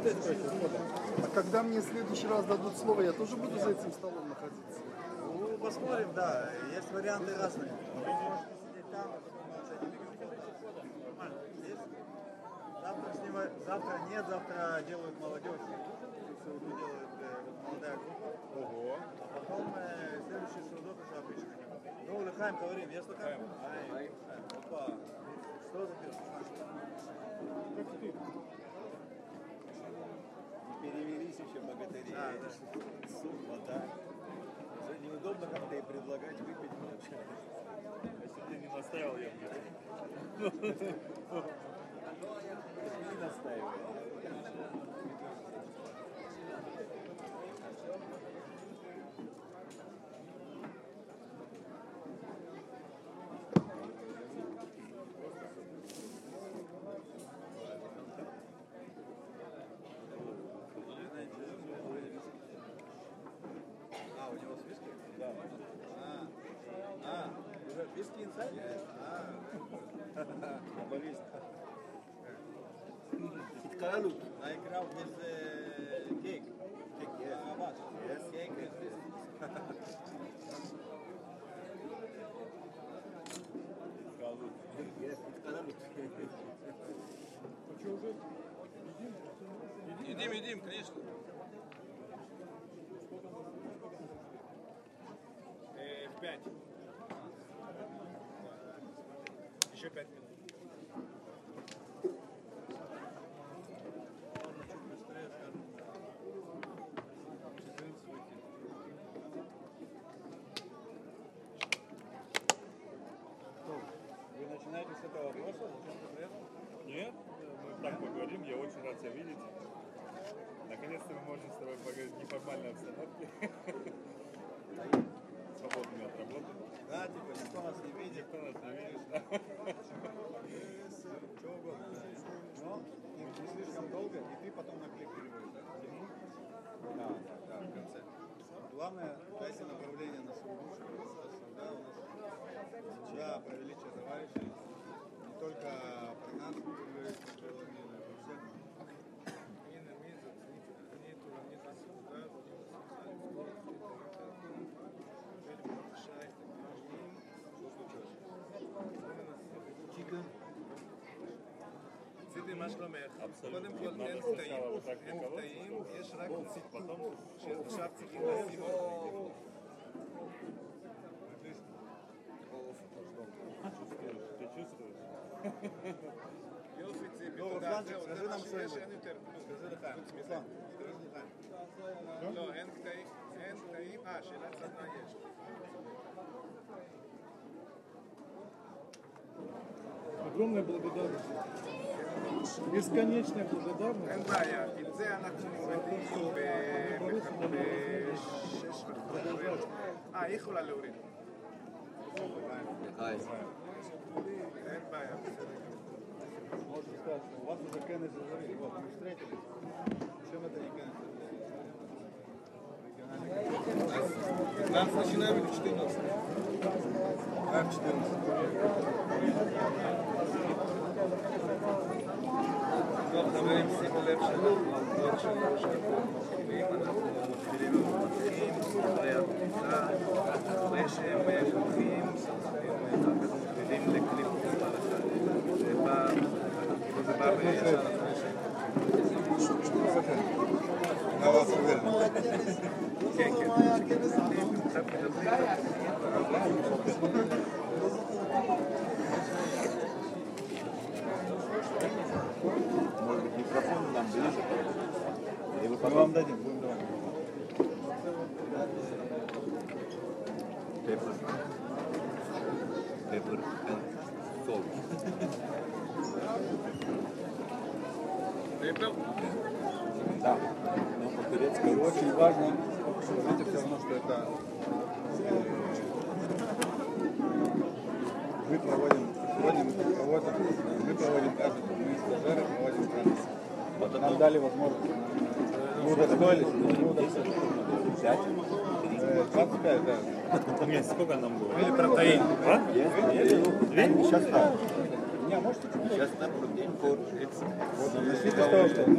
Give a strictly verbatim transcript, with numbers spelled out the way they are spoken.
А когда мне в следующий раз дадут слово, я тоже буду за этим столом находиться? Ну, посмотрим, да. Есть варианты разные. Вы можете сидеть там, а потом мы с этими говорим. Нормально. Есть? Завтра, снимают, завтра нет, завтра делают молодежь. Все делают э, вот молодая группа. Ого. А потом э, следующий судок уже обычно. Ну, Лехаем говорим, есть Лехаем? Ай, опа. Что за пес? Как ты? Не перевелись еще богатыри. А, да. Суп, вода. Уже неудобно как-то и предлагать выпить молча. Если ты не настаивал, я бы Не настаивай. А, у него с виски? Да. А, а, уже виски инсайд? А, Футболист. Иткаlut. I grew up with uh, cake. Cake, yes. Uh, what? Yes, cake is this. Yes, Иткаlut. Ну что, уже? Едим, едим, конечно. Э, в пять. Еще пять минут. Можно чуть быстрее, скажем. четырнадцать выйти. Вы начинаете с этого вопроса? Зачем ты приехал? Нет, мы так поговорим, я очень рад тебя видеть. Наконец-то мы можем с тобой поговорить в неформальной обстановке. Свободными от работы. Да, типа, никто нас не видит. Никто нас не видит. Чего угодно. Но не, не слишком долго, и ты потом на клик переводишь, да? Да, да, да, в конце. Главное, дайте направление на свою душу. Да, у нас вчера про величие товарищей. Не только про нас, но и про всех. צידי, מה שלומך? Абсолютно. קודם כל Надо אין сначала קטעים, вот так אין руководство, קטעים, יש רק потом שעכשיו צריכים לשים אותו. ты צ'וסטуешь? יופי ציפי, Ну, תודה. Русланчик, זהו, скажи זה מה нам שיש, что-нибудь. אין יותר כלום. Скажи Лехаем. Руслан, скажи Лехаем. לא, אין קטעים, אין קטעים. אה, שאלת סדנה יש. Огромная благодарность. Бесконечная благодарность. אין בעיה, עם זה אנחנו מורידים בשש וחצי. אה, היא יכולה להוריד. אין בעיה, בסדר. Можно сказать, у вас уже Кеннес говорили, вот мы встретились. Чем это не Кеннес? пятнадцать начинаем или четырнадцать? А, в четырнадцать. טוב, חברים, שימו לב שאנחנו עוד שלוש דקות מתחילים, אנחנו מתחילים ומתחילים אחרי הפתיחה, אחרי שהם פותחים, הם מקפידים לקליפ כל אחד. זה בא, כאילו זה בא בישר אחרי ש... На вас уверен. כן, כן, שכנסים, קצת מדברים. Может быть, микрофон нам ближе? Или вы Мы потом... вам дадим, будем давать. Pepper. Pepper and salt. Пепел? Да. Но по-турецки И очень важно, знаете, все равно, что это мы проводим, сегодня мы проводим, мы проводим каждый день, мы стажеры проводим каждый день. Вот нам дали возможность, мы удостоились, мы удостоились. Э, двадцать пять, да. Нет, сколько нам было? Или протеин? А? Сейчас так. Не, можете Сейчас на протеин кор. вот, начните с того, что